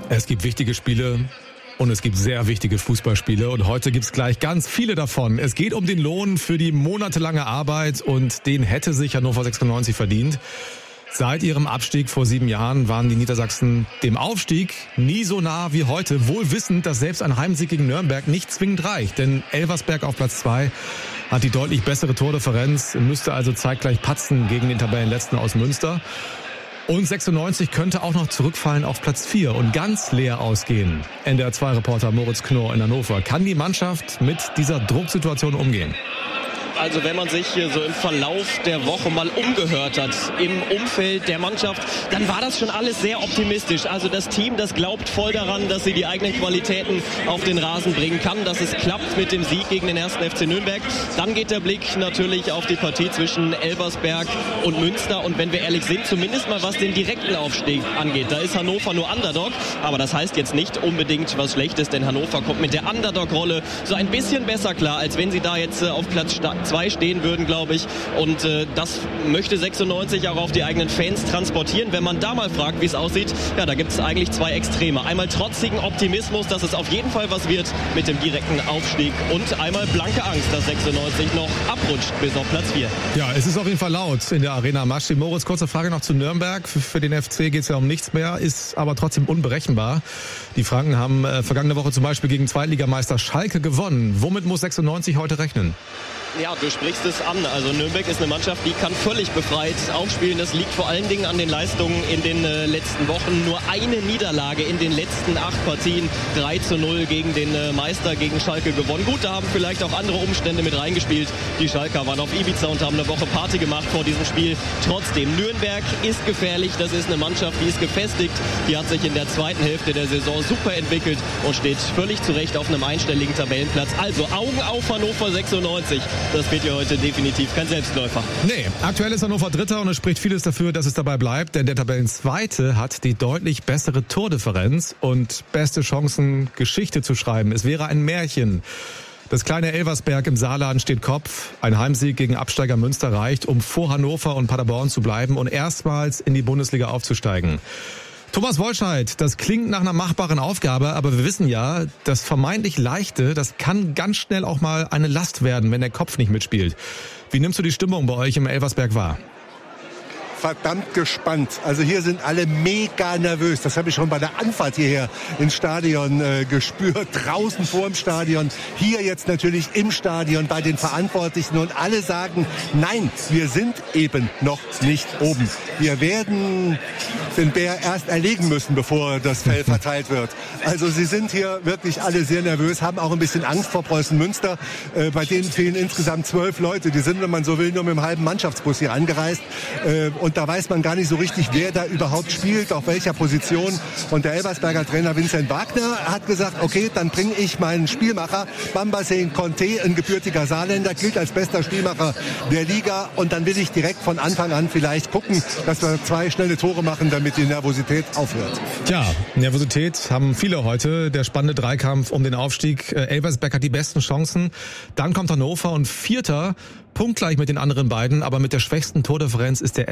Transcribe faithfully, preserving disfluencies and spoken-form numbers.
Es gibt wichtige Spiele und es gibt sehr wichtige Fußballspiele und heute gibt's gleich ganz viele davon. Es geht um den Lohn für die monatelange Arbeit und den hätte sich Hannover sechsundneunzig verdient. Seit ihrem Abstieg vor sieben Jahren waren die Niedersachsen dem Aufstieg nie so nah wie heute, wohl wissend, dass selbst ein Heimsieg gegen Nürnberg nicht zwingend reicht. Denn Elversberg auf Platz zwei hat die deutlich bessere Tordifferenz, müsste also zeitgleich patzen gegen den Tabellenletzten aus Münster. Und sechsundneunzig könnte auch noch zurückfallen auf Platz vier und ganz leer ausgehen. N D R zwei Reporter Moritz Knorr in Hannover. Kann die Mannschaft mit dieser Drucksituation umgehen? Also wenn man sich hier so im Verlauf der Woche mal umgehört hat im Umfeld der Mannschaft, dann war das schon alles sehr optimistisch. Also das Team, das glaubt voll daran, dass sie die eigenen Qualitäten auf den Rasen bringen kann, dass es klappt mit dem Sieg gegen den ersten F C Nürnberg. Dann geht der Blick natürlich auf die Partie zwischen Elversberg und Münster. Und wenn wir ehrlich sind, zumindest mal was den direkten Aufstieg angeht, da ist Hannover nur Underdog. Aber das heißt jetzt nicht unbedingt was Schlechtes, denn Hannover kommt mit der Underdog-Rolle so ein bisschen besser klar, als wenn sie da jetzt auf Platz zwei stehen würden, glaube ich. Und äh, das möchte sechsundneunzig auch auf die eigenen Fans transportieren. Wenn man da mal fragt, wie es aussieht, ja, da gibt es eigentlich zwei Extreme. Einmal trotzigen Optimismus, dass es auf jeden Fall was wird mit dem direkten Aufstieg und einmal blanke Angst, dass sechsundneunzig noch abrutscht bis auf Platz vier. Ja, es ist auf jeden Fall laut in der Arena Maschi. Moritz, kurze Frage noch zu Nürnberg. Für, für den F C geht es ja um nichts mehr, ist aber trotzdem unberechenbar. Die Franken haben äh, vergangene Woche zum Beispiel gegen Zweitligameister Schalke gewonnen. Womit muss sechsundneunzig heute rechnen? Ja, du sprichst es an. Also Nürnberg ist eine Mannschaft, die kann völlig befreit aufspielen. Das liegt vor allen Dingen an den Leistungen in den äh, letzten Wochen. Nur eine Niederlage in den letzten acht Partien. drei zu null gegen den äh, Meister, gegen Schalke gewonnen. Gut, da haben vielleicht auch andere Umstände mit reingespielt. Die Schalker waren auf Ibiza und haben eine Woche Party gemacht vor diesem Spiel. Trotzdem, Nürnberg ist gefährlich. Das ist eine Mannschaft, die ist gefestigt. Die hat sich in der zweiten Hälfte der Saison super entwickelt und steht völlig zu Recht auf einem einstelligen Tabellenplatz. Also Augen auf Hannover sechsundneunzig. Das wird ja heute definitiv kein Selbstläufer. Nee, aktuell ist Hannover Dritter und es spricht vieles dafür, dass es dabei bleibt, denn der Tabellenzweite hat die deutlich bessere Tordifferenz und beste Chancen, Geschichte zu schreiben. Es wäre ein Märchen. Das kleine Elversberg im Saarland steht Kopf. Ein Heimsieg gegen Absteiger Münster reicht, um vor Hannover und Paderborn zu bleiben und erstmals in die Bundesliga aufzusteigen. Thomas Wollscheid, das klingt nach einer machbaren Aufgabe, aber wir wissen ja, das vermeintlich Leichte, das kann ganz schnell auch mal eine Last werden, wenn der Kopf nicht mitspielt. Wie nimmst du die Stimmung bei euch im Elversberg wahr? Verdammt gespannt. Also hier sind alle mega nervös. Das habe ich schon bei der Anfahrt hierher ins Stadion äh, gespürt. Draußen vor dem Stadion. Hier jetzt natürlich im Stadion bei den Verantwortlichen. Und alle sagen, nein, wir sind eben noch nicht oben. Wir werden den Bär erst erlegen müssen, bevor das Fell verteilt wird. Also sie sind hier wirklich alle sehr nervös, haben auch ein bisschen Angst vor Preußen Münster. Äh, bei denen fehlen insgesamt zwölf Leute. Die sind, wenn man so will, nur mit einem halben Mannschaftsbus hier angereist. Äh, Und da weiß man gar nicht so richtig, wer da überhaupt spielt, auf welcher Position. Und der Elversberger Trainer Vincent Wagner hat gesagt, okay, dann bringe ich meinen Spielmacher, Bambasen Conte, ein gebürtiger Saarländer, gilt als bester Spielmacher der Liga. Und dann will ich direkt von Anfang an vielleicht gucken, dass wir zwei schnelle Tore machen, damit die Nervosität aufhört. Tja, Nervosität haben viele heute. Der spannende Dreikampf um den Aufstieg. Elversberg hat die besten Chancen. Dann kommt Hannover und Vierter, punktgleich mit den anderen beiden. Aber mit der schwächsten Tordifferenz ist der